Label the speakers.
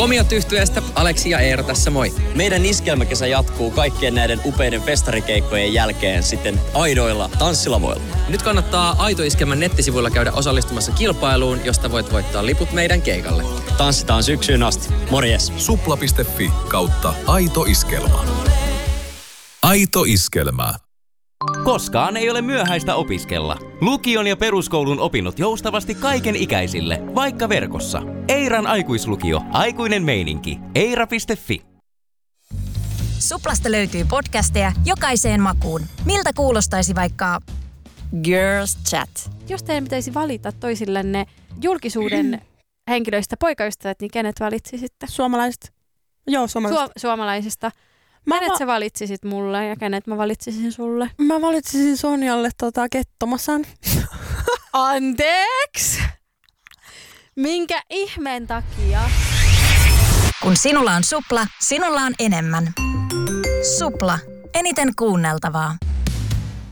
Speaker 1: Komiot yhtyeestä Aleksi ja Eero tässä moi.
Speaker 2: Meidän iskelmäkesä jatkuu kaikkien näiden upeiden festarikeikkojen jälkeen sitten aidoilla tanssilavoilla.
Speaker 1: Nyt kannattaa Aito Iskelmän nettisivuilla käydä osallistumassa kilpailuun, josta voit voittaa liput meidän keikalle.
Speaker 2: Tanssitaan syksyyn asti. Morjes.
Speaker 3: Supla.fi/Aito Iskelma. Aito Iskelma.
Speaker 4: Koskaan ei ole myöhäistä opiskella. Lukion ja peruskoulun opinnot joustavasti kaiken ikäisille, vaikka verkossa. Eiran aikuislukio. Aikuinen meininki. Eira.fi.
Speaker 5: Suplasta löytyy podcasteja jokaiseen makuun. Miltä kuulostaisi vaikka Girls Chat?
Speaker 6: Jos teidän pitäisi valita toisillenne julkisuuden henkilöistä poikaystävät, niin kenet valitsisitte?
Speaker 7: Suomalaiset. Joo, suomalaiset.
Speaker 6: Suomalaisista. Kenet sä valitsisit mulle ja kenet mä valitsisin sulle?
Speaker 7: Mä valitsisin Sonjalle Kettomasan.
Speaker 6: Anteeksi! Minkä ihmeen takia?
Speaker 5: Kun sinulla on Supla, sinulla on enemmän. Supla. Eniten kuunneltavaa.